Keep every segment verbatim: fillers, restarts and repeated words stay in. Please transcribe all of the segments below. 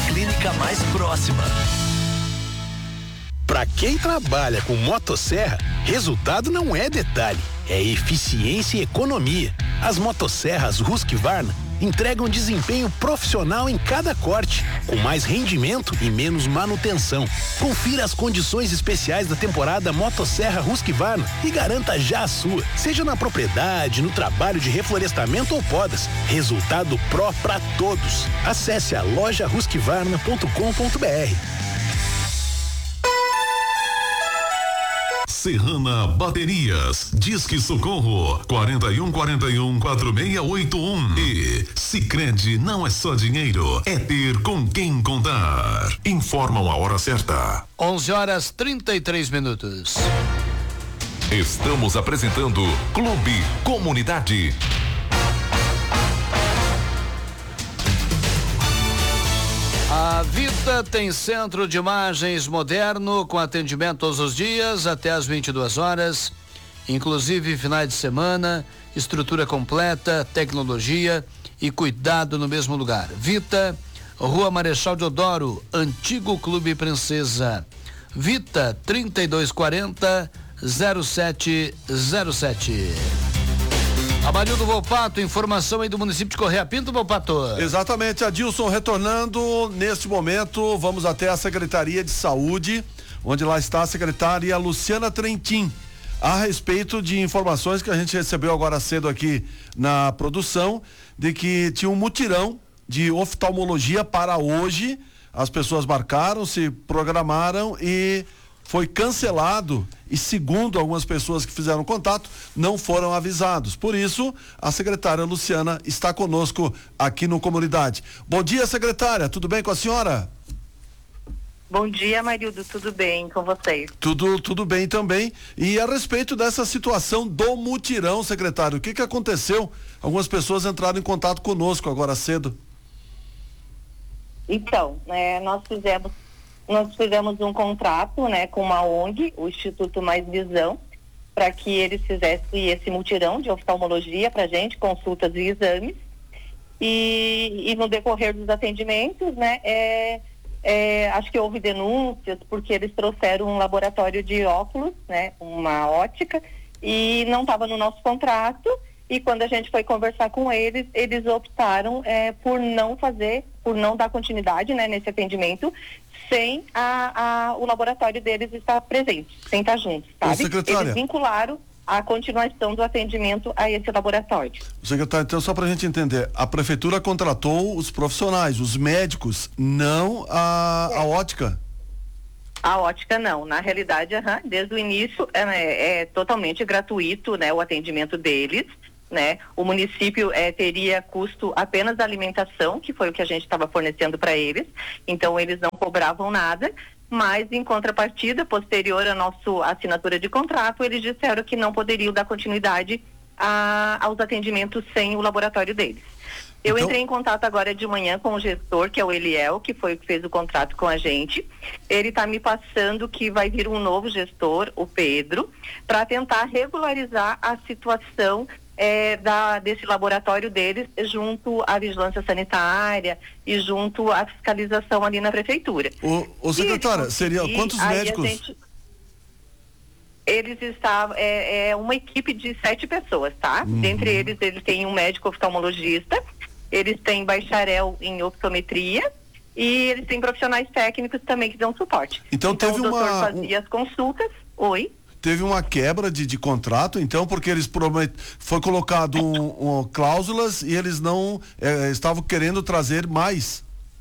clínica mais próxima. Para quem trabalha com motosserra, resultado não é detalhe, é eficiência e economia. As motosserras Husqvarna entregam desempenho profissional em cada corte, com mais rendimento e menos manutenção. Confira as condições especiais da temporada Motosserra Husqvarna e garanta já a sua, seja na propriedade, no trabalho de reflorestamento ou podas. Resultado pró para todos. Acesse a loja husqvarna ponto com ponto br. Serrana Baterias, Disque Socorro, quarenta e um, quarenta e um, quarenta e seis oitenta e um. E Sicredi não é só dinheiro, é ter com quem contar. Informam a hora certa. onze horas trinta e três minutos. Estamos apresentando Clube Comunidade. A Vita tem centro de imagens moderno com atendimento todos os dias até às vinte e duas horas, inclusive finais de semana, estrutura completa, tecnologia e cuidado no mesmo lugar. Vita, Rua Marechal Deodoro, Antigo Clube Princesa. Vita trinta e dois quarenta, zero sete zero sete. Amarildo Volpato, informação aí do município de Correia Pinto, Volpato. Exatamente, Adilson, retornando neste momento, vamos até a Secretaria de Saúde, onde lá está a secretária Luciana Trentin, a respeito de informações que a gente recebeu agora cedo aqui na produção, de que tinha um mutirão de oftalmologia para hoje. As pessoas marcaram, se programaram e foi cancelado, e segundo algumas pessoas que fizeram contato, não foram avisados. Por isso, a secretária Luciana está conosco aqui no Comunidade. Bom dia, secretária, tudo bem com a senhora? Bom dia, Marildo, tudo bem com vocês? Tudo, tudo bem também. E a respeito dessa situação do mutirão, secretário, o que que aconteceu? Algumas pessoas entraram em contato conosco agora cedo. Então, é, nós fizemos Nós fizemos um contrato, né, com uma O N G, o Instituto Mais Visão, para que eles fizessem esse mutirão de oftalmologia para a gente, consultas e exames. E, e no decorrer dos atendimentos, né, é, é, acho que houve denúncias porque eles trouxeram um laboratório de óculos, né, uma ótica, e não estava no nosso contrato. E quando a gente foi conversar com eles, eles optaram é, por não fazer, por não dar continuidade, né, nesse atendimento, sem a, a, o laboratório deles estar presente, sem estar juntos, sabe? Eles vincularam a continuação do atendimento a esse laboratório. Secretário, então só para a gente entender, a prefeitura contratou os profissionais, os médicos, não a, é. a ótica? A ótica não, na realidade, uhum, desde o início é, é totalmente gratuito, né, o atendimento deles, né? O município é, teria custo apenas da alimentação, que foi o que a gente estava fornecendo para eles, então eles não cobravam nada, mas em contrapartida, posterior à nossa assinatura de contrato, eles disseram que não poderiam dar continuidade a, aos atendimentos sem o laboratório deles. Eu então... entrei em contato agora de manhã com o gestor, que é o Eliel, que foi o que fez o contrato com a gente. Ele está me passando que vai vir um novo gestor, o Pedro, para tentar regularizar a situação É, da, desse laboratório deles junto à vigilância sanitária e junto à fiscalização ali na prefeitura. O, o secretária, seria quantos médicos? Gente, eles estavam, é, é uma equipe de sete pessoas, tá? Uhum. Dentre eles, eles têm um médico oftalmologista, eles têm bacharel em optometria e eles têm profissionais técnicos também que dão suporte. Então, então teve o doutor uma... fazia as consultas. Oi? Teve uma quebra de, de contrato, então, porque eles promet... foi colocado um, um, cláusulas e eles não eh, estavam querendo trazer mais.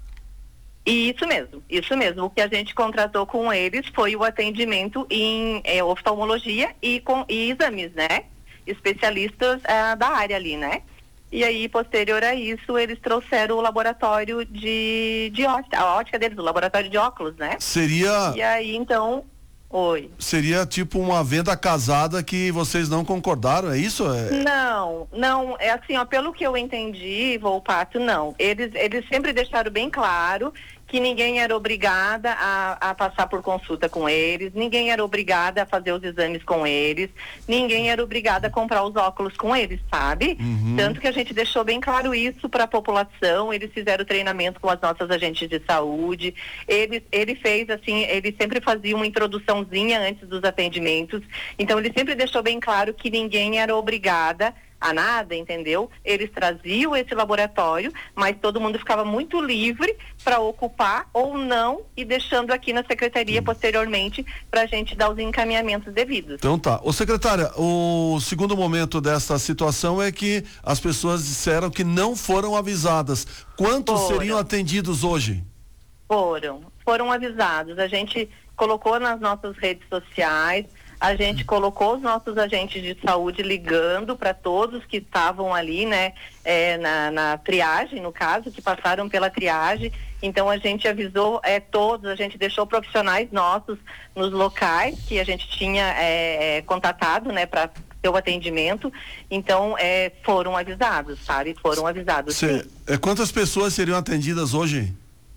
Isso mesmo, isso mesmo. O que a gente contratou com eles foi o atendimento em eh, oftalmologia e, com, e exames, né? Especialistas ah, da área ali, né? E aí, posterior a isso, eles trouxeram o laboratório de, de ótica, a ótica deles, o laboratório de óculos, né? Seria... E aí, então... Oi. Seria tipo uma venda casada que vocês não concordaram, é isso? É... Não, não, é assim, ó, pelo que eu entendi, Volpato, não. Eles, eles sempre deixaram bem claro que ninguém era obrigada a, a passar por consulta com eles, ninguém era obrigada a fazer os exames com eles, ninguém era obrigada a comprar os óculos com eles, sabe? Uhum. Tanto que a gente deixou bem claro isso para a população, eles fizeram treinamento com as nossas agentes de saúde, ele, ele fez assim, ele sempre fazia uma introduçãozinha antes dos atendimentos, então ele sempre deixou bem claro que ninguém era obrigada a nada, entendeu? Eles traziam esse laboratório, mas todo mundo ficava muito livre para ocupar ou não e deixando aqui na secretaria hum. posteriormente para a gente dar os encaminhamentos devidos. Então tá. Ô secretária, o segundo momento dessa situação é que as pessoas disseram que não foram avisadas. Quantos foram. seriam atendidos hoje? Foram, foram avisados. A gente colocou nas nossas redes sociais, a gente colocou os nossos agentes de saúde ligando para todos que estavam ali, né, é, na, na triagem, no caso, que passaram pela triagem. Então a gente avisou é, todos, a gente deixou profissionais nossos nos locais que a gente tinha é, é, contatado, né, para ter o atendimento. Então é, foram avisados, sabe? Foram avisados. Cê, é, quantas pessoas seriam atendidas hoje?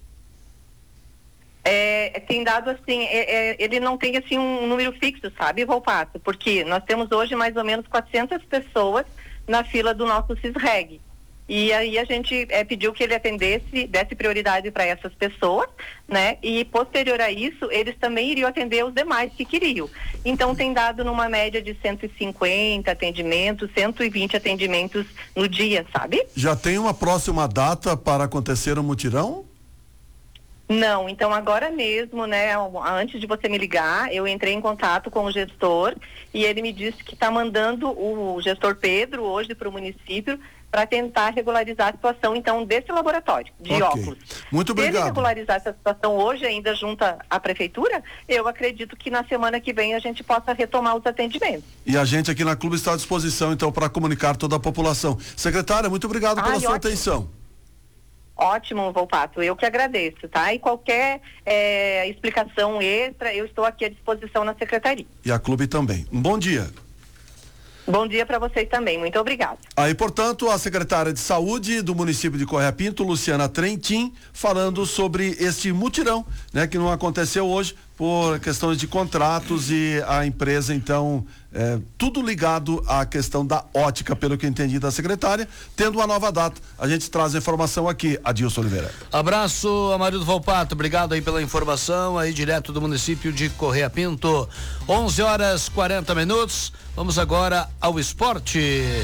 É, tem dado assim, é, é, ele não tem assim um número fixo, sabe, Volpato? Porque nós temos hoje mais ou menos quatrocentas pessoas na fila do nosso CISREG. E aí a gente é, pediu que ele atendesse, desse prioridade para essas pessoas, né? E posterior a isso, eles também iriam atender os demais que queriam. Então tem dado numa média de cento e cinquenta atendimentos, cento e vinte atendimentos no dia, sabe? Já tem uma próxima data para acontecer o mutirão? Não, então agora mesmo, né, antes de você me ligar, eu entrei em contato com o gestor e ele me disse que está mandando o gestor Pedro hoje para o município para tentar regularizar a situação, então, desse laboratório de okay. óculos. Muito obrigado. Se ele regularizar essa situação hoje ainda junto à prefeitura, eu acredito que na semana que vem a gente possa retomar os atendimentos. E a gente aqui na Clube está à disposição, então, para comunicar toda a população. Secretária, muito obrigado pela Ai, sua ótimo. atenção. Ótimo, Volpato, eu que agradeço, tá? E qualquer é, explicação extra, eu estou aqui à disposição na secretaria. E a Clube também. Um bom dia. Bom dia para vocês também, muito obrigada. Aí, portanto, a secretária de Saúde do município de Correia Pinto, Luciana Trentin, falando sobre este mutirão, né, que não aconteceu hoje por questões de contratos e a empresa, então, é, tudo ligado à questão da ótica, pelo que eu entendi da secretária, tendo uma nova data. A gente traz a informação aqui, Adilson Oliveira. Abraço, Amarildo Volpato, obrigado aí pela informação, aí direto do município de Correia Pinto. onze horas quarenta minutos, vamos agora ao esporte.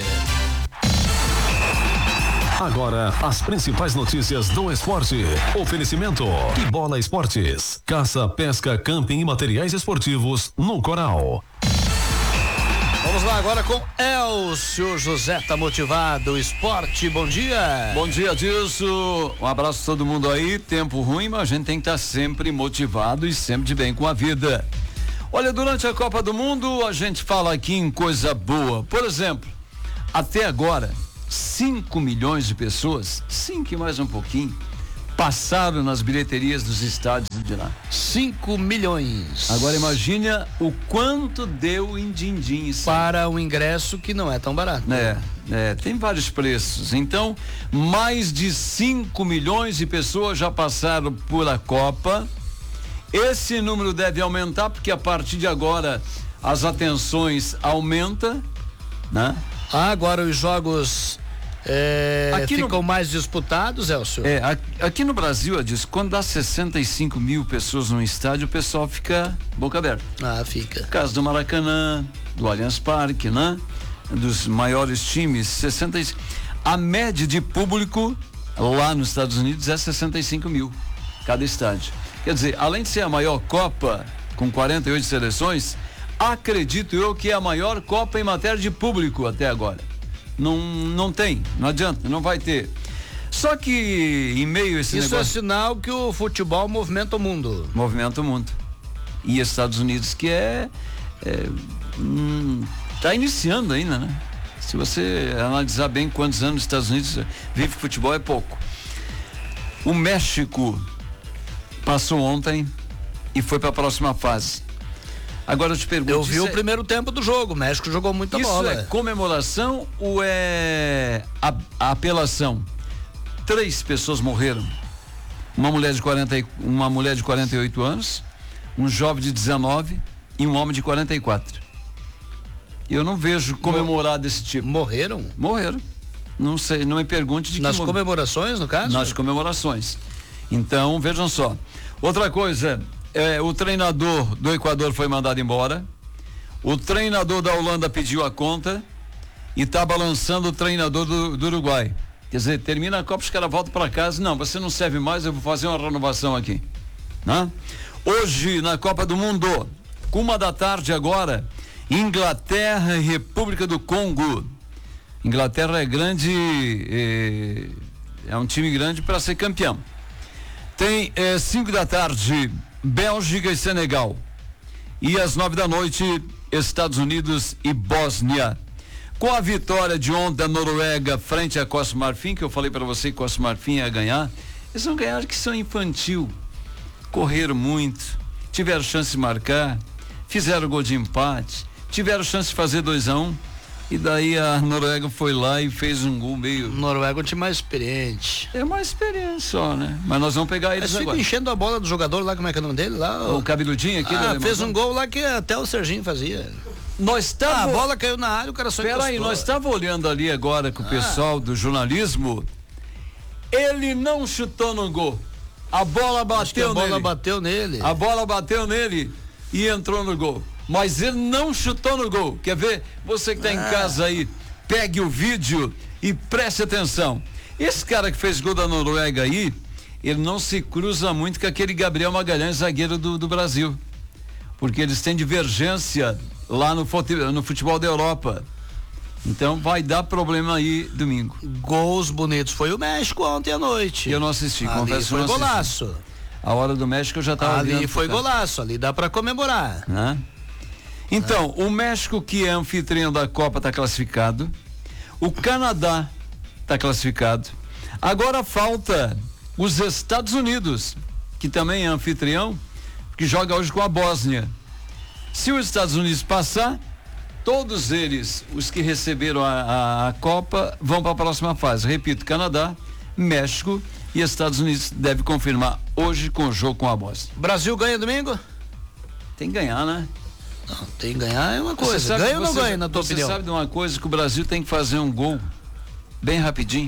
Agora, as principais notícias do esporte. Oferecimento e Bola Esportes. Caça, pesca, camping e materiais esportivos no Coral. Vamos lá agora com Elcio José, tá motivado. Esporte, bom dia. Bom dia, Dilson. Um abraço a todo mundo aí. Tempo ruim, mas a gente tem que estar sempre motivado e sempre de bem com a vida. Olha, durante a Copa do Mundo, a gente fala aqui em coisa boa. Por exemplo, até agora, cinco milhões de pessoas, cinco e mais um pouquinho, passaram nas bilheterias dos estádios de lá. cinco milhões. Agora imagine o quanto deu em din-din. Para um ingresso que não é tão barato. É, é, tem vários preços. Então, mais de cinco milhões de pessoas já passaram por a Copa. Esse número deve aumentar porque a partir de agora as atenções aumentam, né? Ah, agora os jogos é, ficam no, mais disputados, Elcio? É, aqui no Brasil, Adilson, quando dá sessenta e cinco mil pessoas no estádio, o pessoal fica boca aberta. Ah, fica. No caso do Maracanã, do Allianz Parque, né? Dos maiores times, sessenta e cinco. A média de público lá nos Estados Unidos é sessenta e cinco mil, cada estádio. Quer dizer, além de ser a maior Copa, com quarenta e oito seleções, acredito eu que é a maior Copa em matéria de público até agora. Não, não tem, não adianta, não vai ter. Só que em meio a esse Isso negócio... é sinal que o futebol movimenta o mundo. Movimenta o mundo. E Estados Unidos que é... é hum, tá iniciando ainda, né? Se você analisar bem quantos anos os Estados Unidos vive futebol, é pouco. O México passou ontem e foi para a próxima fase. Agora eu te pergunto... Eu vi o é... primeiro tempo do jogo, o México jogou muita isso bola. Isso é comemoração ou é a, a apelação? Três pessoas morreram. uma mulher de quarenta, uma mulher de quarenta e oito anos, um jovem de dezenove e um homem de quarenta e quatro. Eu não vejo comemorar desse tipo. Morreram? Morreram. Não sei, não me pergunte de Nas que comemorações, no caso? Nas comemorações. Então, vejam só. Outra coisa, é, o treinador do Equador foi mandado embora. O treinador da Holanda pediu a conta e está balançando o treinador do, do Uruguai. Quer dizer, termina a Copa, os caras voltam para casa. Não, você não serve mais, eu vou fazer uma renovação aqui. Né? Hoje, na Copa do Mundo, com uma da tarde agora, Inglaterra e República do Congo. Inglaterra é grande, é, é um time grande para ser campeão. Tem é, cinco da tarde, Bélgica e Senegal. E às nove da noite, Estados Unidos e Bósnia. Com a vitória de ontem da Noruega frente à Costa Marfim, que eu falei para você que Costa Marfim ia ganhar, eles vão ganhar que são infantil. Correram muito, tiveram chance de marcar, fizeram gol de empate, tiveram chance de fazer dois a um. E daí a Noruega foi lá e fez um gol meio... Noruega é um time mais experiente. É mais experiência só, né? Mas nós vamos pegar eles agora. Mas fica enchendo a bola do jogador lá, como é que é o nome dele? Lá, o, o cabeludinho aqui. Ah, fez um gol lá que até o Serginho fazia. Nós tava... Ah, a bola caiu na área, o cara só Espera aí, nós estávamos olhando ali agora com o ah. pessoal do jornalismo. Ele não chutou no gol. A bola bateu a nele. A bola bateu nele. A bola bateu nele e entrou no gol. Mas ele não chutou no gol. Quer ver? Você que está ah. em casa aí, pegue o vídeo e preste atenção. Esse cara que fez gol da Noruega aí, ele não se cruza muito com aquele Gabriel Magalhães, zagueiro do, do Brasil. Porque eles têm divergência lá no futebol, no futebol da Europa. Então vai dar problema aí domingo. Gols bonitos. Foi o México ontem à noite. Eu não assisti, ali confesso. Foi não golaço. Assisti. A hora do México eu já estava ali ali foi golaço, ali dá para comemorar. Né? Então, o México, que é anfitrião da Copa, está classificado. O Canadá está classificado. Agora falta os Estados Unidos, que também é anfitrião, que joga hoje com a Bósnia. Se os Estados Unidos passar, todos eles, os que receberam a, a, a Copa, vão para a próxima fase. Repito, Canadá, México e Estados Unidos deve confirmar hoje com o jogo com a Bósnia. Brasil ganha domingo? Tem que ganhar, né? Não, tem que ganhar é uma coisa. Ganha ou não ganha, na tua você opinião? Você sabe de uma coisa, que o Brasil tem que fazer um gol bem rapidinho.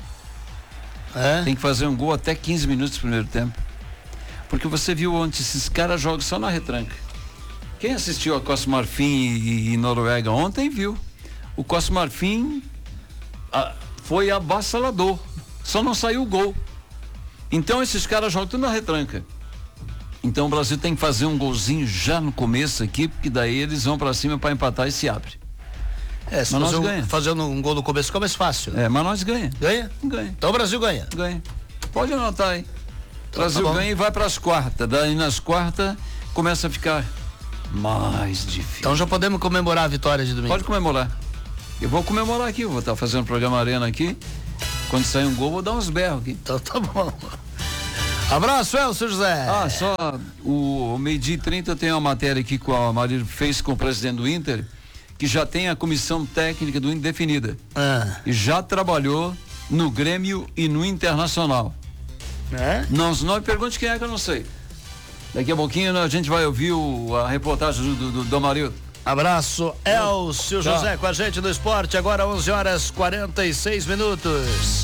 É? Tem que fazer um gol até quinze minutos do primeiro tempo. Porque você viu ontem, esses caras jogam só na retranca. Quem assistiu a Costa Marfim e, e Noruega ontem viu. O Costa Marfim a, foi avassalador. Só não saiu o gol. Então esses caras jogam tudo na retranca. Então o Brasil tem que fazer um golzinho já no começo aqui, porque daí eles vão pra cima para empatar e se abre. É, se fazer um, fazendo um gol no começo fica mais fácil. É, mas nós ganha. Ganha? Ganha. Então o Brasil ganha. Ganha. Pode anotar aí. O então, Brasil tá ganha e vai para as quartas. Daí nas quartas começa a ficar mais difícil. Então já podemos comemorar a vitória de domingo. Pode comemorar. Eu vou comemorar aqui, eu vou estar fazendo o programa Arena aqui. Quando sair um gol, vou dar uns berros aqui. Então tá bom. Abraço, Elcio José. Ah, só o, o meio-dia e trinta tem uma matéria aqui que a Marília fez com o presidente do Inter, que já tem a comissão técnica do Inter definida. Ah. E já trabalhou no Grêmio e no Internacional. É? Não, não me pergunte quem é que eu não sei. Daqui a pouquinho a gente vai ouvir o, a reportagem do, do, do, do Amarildo. Abraço, Elcio tá. José com a gente no esporte, agora onze horas e quarenta e seis minutos.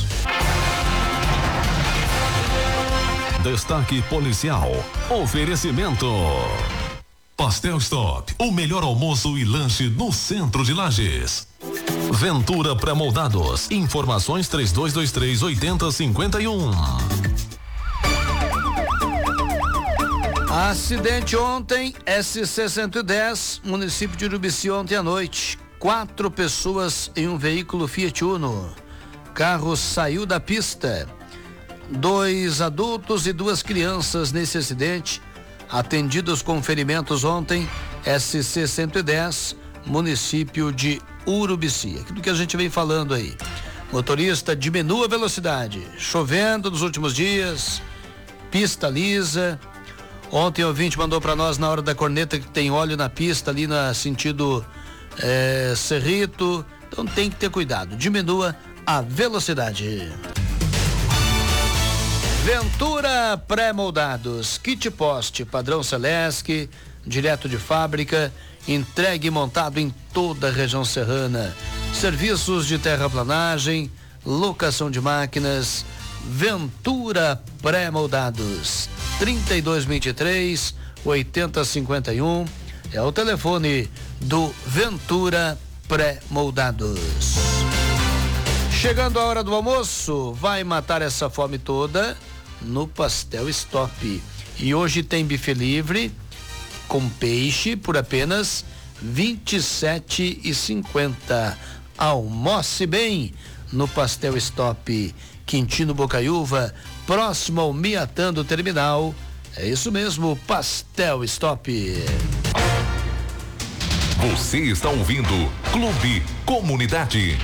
Destaque policial. Oferecimento. Pastel Stop, o melhor almoço e lanche no centro de Lages. Ventura Pré-Moldados. Informações três dois dois três, oito zero cinco um. Acidente ontem, S C cento e dez, município de Urubici ontem à noite. Quatro pessoas em um veículo Fiat Uno. Carro saiu da pista. Dois adultos e duas crianças nesse acidente, atendidos com ferimentos ontem, S C cento e dez, município de Urubici. Aquilo que a gente vem falando aí. Motorista, diminua a velocidade. Chovendo nos últimos dias, pista lisa. Ontem o ouvinte mandou para nós na hora da corneta que tem óleo na pista ali na sentido é, Cerrito. Então tem que ter cuidado. Diminua a velocidade. Ventura Pré-Moldados, kit poste, padrão Celesc, direto de fábrica, entregue e montado em toda a região serrana. Serviços de terraplanagem, locação de máquinas. Ventura Pré-Moldados, trinta e dois vinte e três, oitenta cinquenta e um, é o telefone do Ventura Pré-Moldados. Chegando a hora do almoço, vai matar essa fome toda no Pastel Stop. E hoje tem buffet livre com peixe por apenas vinte e sete e cinquenta. Almoce bem no Pastel Stop, Quintino Bocaiúva, próximo ao Miatã do Terminal. É isso mesmo, Pastel Stop. Você está ouvindo Clube Comunidade.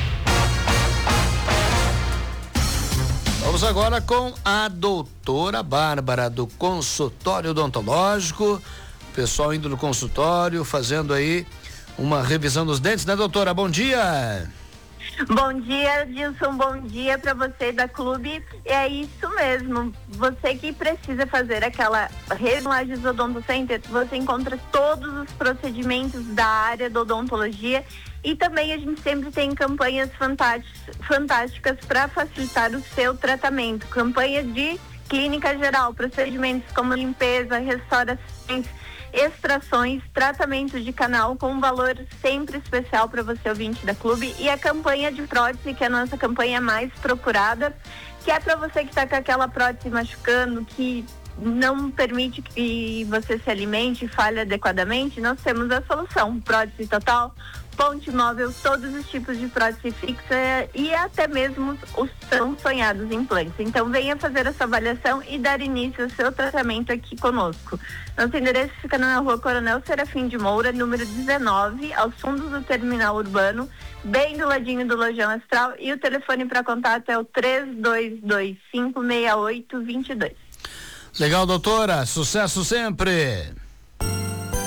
Vamos agora com a doutora Bárbara, do consultório odontológico. Pessoal indo no consultório, fazendo aí uma revisão dos dentes, né, doutora? Bom dia. Bom dia, Dilson, bom dia para você da Clube. É isso mesmo, você que precisa fazer aquela Lages Odonto Center, você encontra todos os procedimentos da área da odontologia e também a gente sempre tem campanhas fantásticas para facilitar o seu tratamento. Campanha de clínica geral, procedimentos como limpeza, restaurações, extrações, tratamentos de canal com um valor sempre especial para você, ouvinte da Clube, e a campanha de prótese, que é a nossa campanha mais procurada, que é para você que está com aquela prótese machucando, que não permite que você se alimente e fale adequadamente. Nós temos a solução: prótese total, ponte móvel, todos os tipos de prótese fixa e até mesmo os tão sonhados implantes. Então venha fazer essa avaliação e dar início ao seu tratamento aqui conosco. Nosso endereço fica na Rua Coronel Serafim de Moura, número dezenove, aos fundos do terminal urbano, bem do ladinho do Lojão Astral, e o telefone para contato é o três dois dois cinco, seis oito dois dois. Legal, doutora, sucesso sempre.